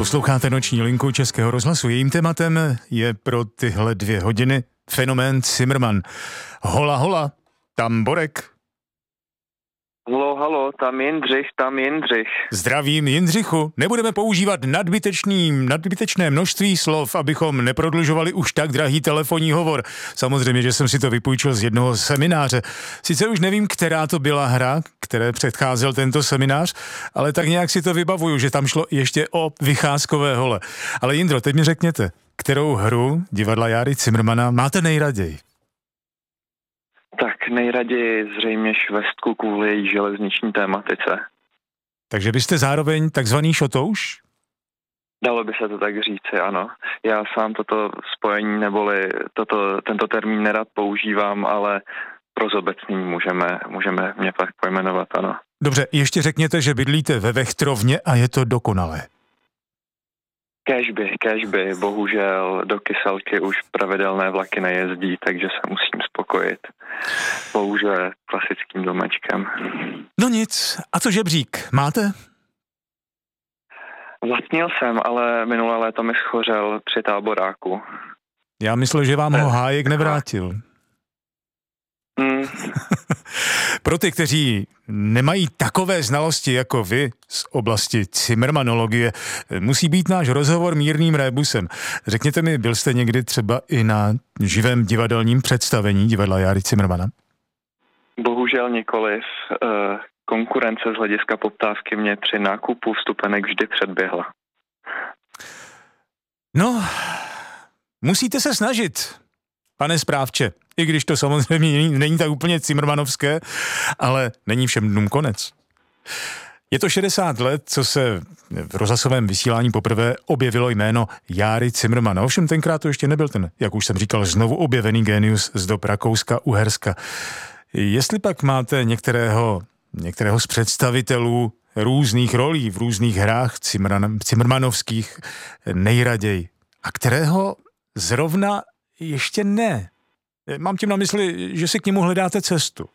Posloucháte Noční linku Českého rozhlasu. Jejím tématem je pro tyhle 2 hodiny fenomén Cimrman. Hola, hola, tam Borek. Halo, tam Jindřich. Zdravím, Jindřichu. Nebudeme používat nadbytečné množství slov, abychom neprodlužovali už tak drahý telefonní hovor. Samozřejmě, že jsem si to vypůjčil z jednoho semináře. Sice už nevím, která to byla hra, které předcházel tento seminář, ale tak nějak si to vybavuju, že tam šlo ještě o vycházkové hole. Ale Jindro, teď mi řekněte, kterou hru divadla Járy Cimrmana máte nejraději? Tak nejraději zřejmě švestku kvůli její železniční tématice. Takže vy jste zároveň takzvaný šotouš? Dalo by se to tak říci, ano. Já sám toto spojení neboli tento termín nerad používám, ale pro zobecnění můžeme mě pak pojmenovat, ano. Dobře, ještě řekněte, že bydlíte ve Vechtrovně a je to dokonalé. Kéžby, bohužel do Kyselky už pravidelné vlaky nejezdí, takže se musím spokojit. Bohužel klasickým domečkem. No nic, a co žebřík, máte? Vlastnil jsem, ale minulé léto mi schořel při táboráku. Já myslel, že vám ho Hájek nevrátil. Pro ty, kteří nemají takové znalosti jako vy z oblasti cimrmanologie, musí být náš rozhovor mírným rébusem. Řekněte mi, byl jste někdy třeba i na živém divadelním představení divadla Járy Cimrmana? Bohužel nikoliv. Konkurence z hlediska poptávky mě při nákupu vstupenek vždy předběhla. No, musíte se snažit, pane správče. I když to samozřejmě není tak úplně cimrmanovské, ale není všem dnům konec. Je to 60 let, co se v rozhlasovém vysílání poprvé objevilo jméno Járy Cimrmana. Ovšem tenkrát to ještě nebyl ten, jak už jsem říkal, znovu objevený génius z dob Rakouska-Uherska. Jestli pak máte některého z představitelů různých rolí v různých hrách cimrmanovských nejraději a kterého zrovna ještě ne. Mám tím na mysli, že si k němu hledáte cestu.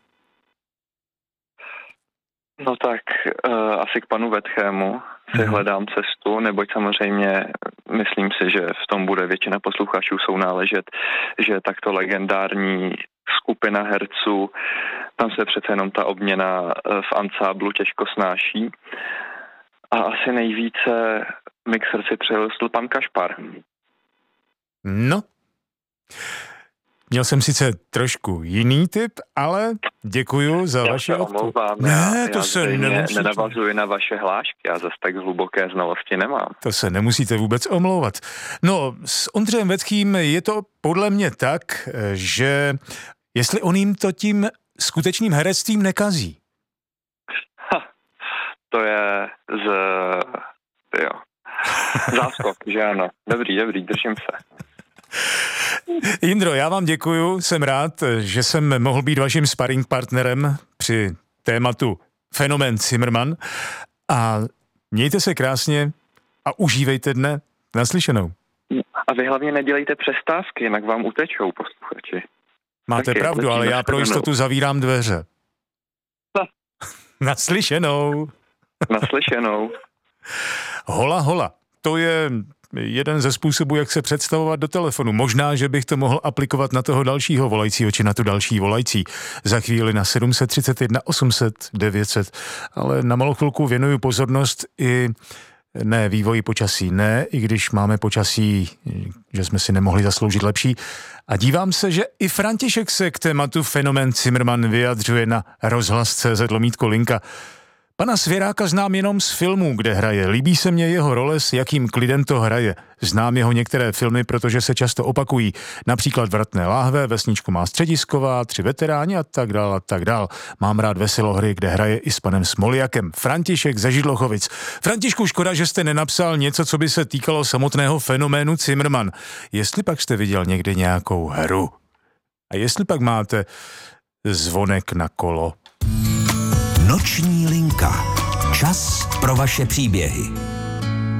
No tak asi k panu Vetchému si hledám cestu, neboť samozřejmě myslím si, že v tom bude většina posluchačů sounáležet, že takto legendární skupina herců, tam se přece jenom ta obměna v ansáblu těžko snáší. A asi nejvíce mi k srdci přilostl pan Kašpar. No, měl jsem sice trošku jiný typ, ale děkuju za vaši odpověď. Ne, to se nemusíte. Nenavazuji na vaše hlášky, já zase tak hluboké znalosti nemám. To se nemusíte vůbec omlouvat. No, s Ondřejem Vetchým je to podle mě tak, že jestli on jim to tím skutečným herectvím nekazí. To je záskok, že ano. Dobrý, držím se. Jindro, já vám děkuju, jsem rád, že jsem mohl být vaším sparring partnerem při tématu fenomén Cimrman a mějte se krásně a užívejte dne. Naslyšenou. A vy hlavně nedělejte přestávky, jinak vám utečou posluchači. Máte pravdu, ale já pro jistotu zavírám dveře. Naslyšenou. Hola, to je jeden ze způsobů, jak se představovat do telefonu. Možná, že bych to mohl aplikovat na toho dalšího volajícího, či na tu další volající. Za chvíli na 731 800 900, ale na malou chvilku věnuju pozornost i vývoji počasí. I když máme počasí, že jsme si nemohli zasloužit lepší. A dívám se, že i František se k tématu fenomén Cimrman vyjadřuje na rozhlas.cz/linka. Pana Svěráka znám jenom z filmů, kde hraje. Líbí se mně jeho role, s jakým klidem to hraje. Znám jeho některé filmy, protože se často opakují. Například Vratné láhve, Vesničku má středisková, 3 veteráni a tak dál. Mám rád Veselohry, kde hraje i s panem Smoljakem. František ze Židlochovic. Františku, škoda, že jste nenapsal něco, co by se týkalo samotného fenoménu Cimrman. Jestli pak jste viděl někdy nějakou hru? A jestli pak máte zvonek na kolo? Noční linka. Čas pro vaše příběhy.